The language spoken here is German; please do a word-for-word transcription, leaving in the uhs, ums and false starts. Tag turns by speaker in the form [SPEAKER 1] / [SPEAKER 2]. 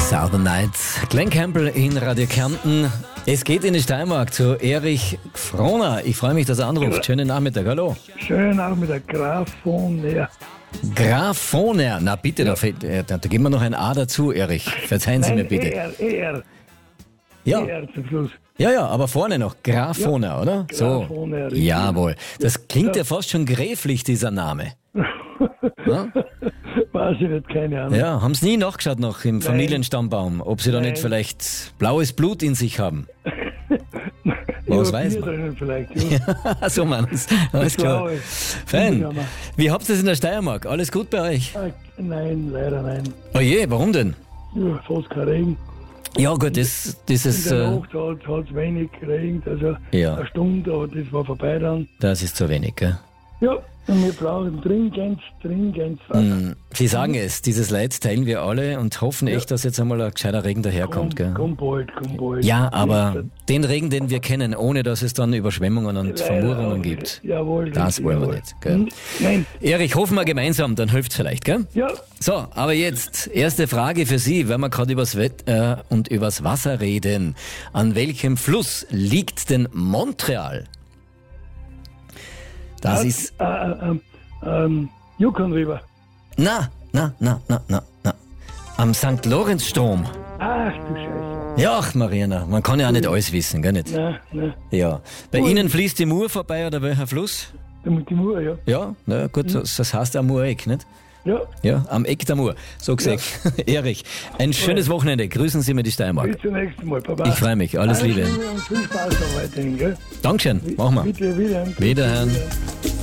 [SPEAKER 1] Southern Nights, Glenn Campbell in Radio Kärnten. Es geht in die Steiermark zu Erich Gfroner. Ich freue mich, dass er anruft. Schönen Nachmittag, hallo.
[SPEAKER 2] Schönen Nachmittag, Graf von Neer.
[SPEAKER 1] Graf von Neer, na bitte, ja. da, fehlt, da, da geben wir noch ein A dazu, Erich. Verzeihen Sie
[SPEAKER 2] Nein,
[SPEAKER 1] mir bitte.
[SPEAKER 2] E R, E R.
[SPEAKER 1] Ja.
[SPEAKER 2] E R zum Schluss.
[SPEAKER 1] Ja, ja, aber vorne noch Graf
[SPEAKER 2] Ja.
[SPEAKER 1] von Neer, oder?
[SPEAKER 2] Graf
[SPEAKER 1] so.
[SPEAKER 2] von Neer, richtig.
[SPEAKER 1] Jawohl. Das klingt ja.
[SPEAKER 2] Ja.
[SPEAKER 1] fast schon gräflich, dieser Name. Ja?
[SPEAKER 2] Weiß ich nicht, keine Ahnung.
[SPEAKER 1] Ja, haben Sie nie nachgeschaut noch im Familienstammbaum, ob Sie da
[SPEAKER 2] Nein.
[SPEAKER 1] nicht vielleicht blaues Blut in sich haben?
[SPEAKER 2] Ja,
[SPEAKER 1] Was weiß
[SPEAKER 2] Bier
[SPEAKER 1] man?
[SPEAKER 2] drinnen vielleicht. Ja.
[SPEAKER 1] So mein's. Alles klar.
[SPEAKER 2] glaube ich.
[SPEAKER 1] Fein.
[SPEAKER 2] Ja, Mann.
[SPEAKER 1] Wie habt ihr es in der Steiermark? Alles gut bei euch?
[SPEAKER 2] Ah, Nein, leider nein.
[SPEAKER 1] Oh je, warum denn?
[SPEAKER 2] Ja, fast kein Regen.
[SPEAKER 1] Ja gut, das, das
[SPEAKER 2] In
[SPEAKER 1] ist,
[SPEAKER 2] der
[SPEAKER 1] äh,
[SPEAKER 2] Nacht hat es wenig geregnet, also
[SPEAKER 1] Ja.
[SPEAKER 2] eine Stunde, aber das war vorbei dann.
[SPEAKER 1] das ist zu wenig, gell?
[SPEAKER 2] Ja, und wir brauchen dringend, dringend Wasser.
[SPEAKER 1] Mm, Sie sagen es, dieses Leid teilen wir alle und hoffen echt, dass jetzt einmal ein gescheiter Regen daherkommt, gell?
[SPEAKER 2] Komm bald, komm bald.
[SPEAKER 1] Ja, aber den Regen, den wir kennen, ohne dass es dann Überschwemmungen und
[SPEAKER 2] Leider
[SPEAKER 1] Vermurungen
[SPEAKER 2] auch
[SPEAKER 1] gibt,
[SPEAKER 2] nicht. Jawohl.
[SPEAKER 1] das
[SPEAKER 2] richtig,
[SPEAKER 1] wollen wir
[SPEAKER 2] jawohl.
[SPEAKER 1] nicht, gell?
[SPEAKER 2] Hm, Nein,
[SPEAKER 1] Erich, hoffen wir gemeinsam, dann hilft's vielleicht, gell?
[SPEAKER 2] ja,
[SPEAKER 1] So, aber jetzt, erste Frage für Sie, wenn wir gerade übers Wetter äh, und übers Wasser reden. An welchem Fluss liegt denn Montreal? Das
[SPEAKER 2] äh,
[SPEAKER 1] ist,
[SPEAKER 2] äh, äh, ähm, Yukon River.
[SPEAKER 1] na, na, na, na, na, na. Am Sankt Lorenzstrom.
[SPEAKER 2] Ach du Scheiße.
[SPEAKER 1] Ja, ach, Mariana, man kann ja auch nicht alles wissen, gell nicht?
[SPEAKER 2] Nein, nein.
[SPEAKER 1] Ja. Bei
[SPEAKER 2] Ui.
[SPEAKER 1] Ihnen fließt die Mur vorbei oder welcher Fluss?
[SPEAKER 2] Mit dem Uhr, ja.
[SPEAKER 1] Ja, na gut, das, das heißt am Mureck, nicht?
[SPEAKER 2] Ja,
[SPEAKER 1] Ja, am Eck der Mur. So gesehen. Erich, ein schönes Wochenende. Grüßen Sie mir die Steiermark.
[SPEAKER 2] bis zum nächsten Mal. Baba.
[SPEAKER 1] Ich freue mich. Alles Liebe.
[SPEAKER 2] Und viel Spaß noch weiterhin, gell?
[SPEAKER 1] Dankeschön. Machen wir.
[SPEAKER 2] Bitte, wieder.
[SPEAKER 1] Wiederhören.
[SPEAKER 2] Wieder.